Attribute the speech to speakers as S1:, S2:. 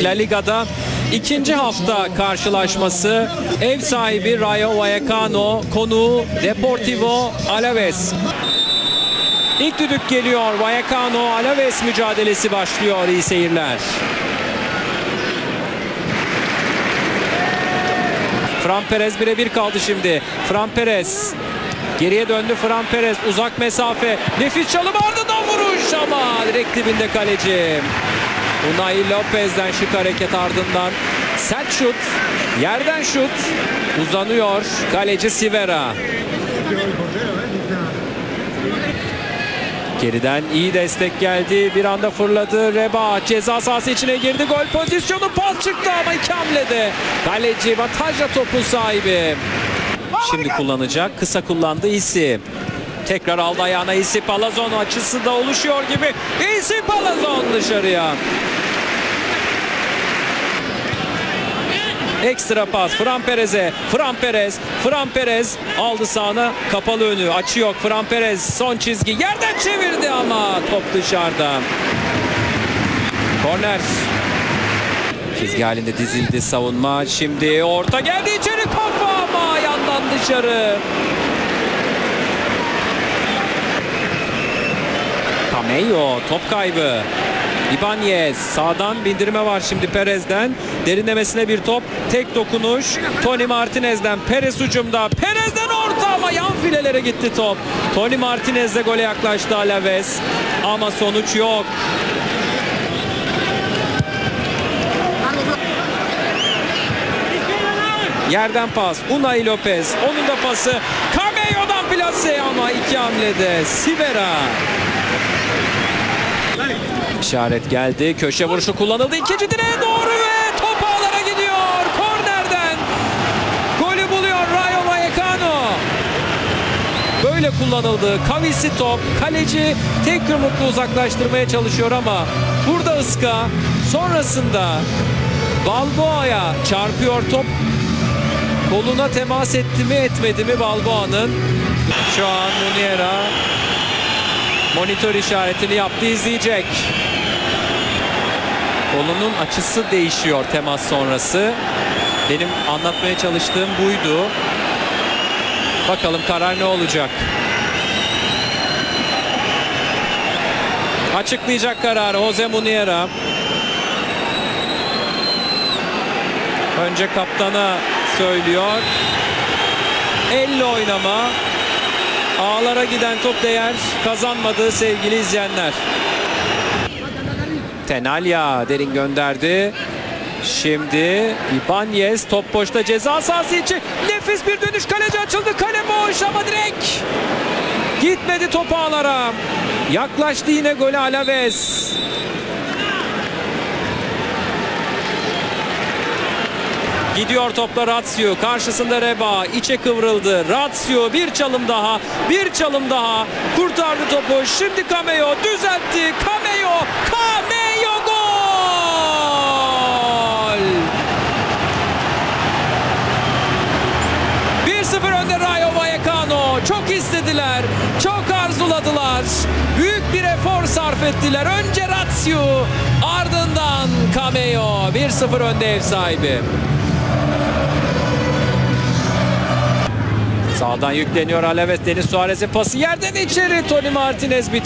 S1: La Liga'da ikinci hafta karşılaşması. Ev sahibi Rayo Vallecano, konuğu Deportivo Alaves. İlk düdük geliyor. Vallecano Alaves mücadelesi başlıyor. İyi seyirler. Fran Perez birebir kaldı şimdi. Fran Perez geriye döndü. Fran Perez uzak mesafe. Nefis çalım, ardından vuruş ama direkt dibinde kaleci. Unai Lopez'den şık hareket, ardından sert şut. Yerden şut. Uzanıyor kaleci Sivera. Geriden iyi destek geldi. Bir anda fırladı. Reba ceza sahası içine girdi. Gol pozisyonu, pas çıktı ama iki hamlede. Kaleci Batajla topun sahibi. Şimdi kullanacak. Kısa kullandı Isi. Tekrar aldı ayağına Isi. Palazon açısı da oluşuyor gibi. Isi Palazon dışarıya. Ekstra pas Fran Perez'e. Fran Perez aldı sağına, kapalı önü. Açı yok. Fran Perez son çizgi. Yerden çevirdi ama top dışarıda. Korner. Çizgi halinde dizildi savunma. Şimdi orta geldi, içeri kafa ama yandan dışarı. Cameo top kaybı. İbanez sağdan bindirme var şimdi Perez'den. Derinlemesine bir top. Tek dokunuş. Tony Martinez'den. Perez hücumda. Perez'den orta ama yan filelere gitti top. Tony Martinez'le gole yaklaştı Alaves. Ama sonuç yok. Yerden pas. Unai Lopez. Onun da pası. Cameo'dan plase ama iki hamlede. Sivera. İşaret geldi. Köşe vuruşu kullanıldı. İkinci direğe doğru ve top ağlara gidiyor. Kornerden golü buluyor Rayo Vallecano. Böyle kullanıldı. Kavisi top. Kaleci tek yumrukla uzaklaştırmaya çalışıyor ama burada ıska. Sonrasında Balboa'ya çarpıyor top. Koluna temas etti mi etmedi mi Balboa'nın? Şu an Muniera monitör işaretini yaptı, izleyecek. Kolunun açısı değişiyor temas sonrası. Benim anlatmaya çalıştığım buydu. Bakalım karar ne olacak? Açıklayacak kararı Jose Muniera. Önce kaptana söylüyor. Elle oynama. Ağlara giden top değer kazanmadı sevgili izleyenler. Tenalya derin gönderdi. Şimdi İbanez top boşta ceza sahası içi. Nefis bir dönüş, kaleci açıldı. Kale boş ama direkt gitmedi top ağlara. Yaklaştı yine gole Alaves. Gidiyor topla Ratio. Karşısında Reba. İçe kıvrıldı. Ratio bir çalım daha. Bir çalım daha. Kurtardı topu. Şimdi Cameo düzeltti. Cameo gol! 1-0 önde Rayo Vallecano. Çok istediler. Çok arzuladılar. Büyük bir efor sarf ettiler. Önce Ratio. Ardından Cameo. 1-0 önde ev sahibi. Sağdan yükleniyor Alaves. Denis Suarez'in pası yerden içeri. Tony Martinez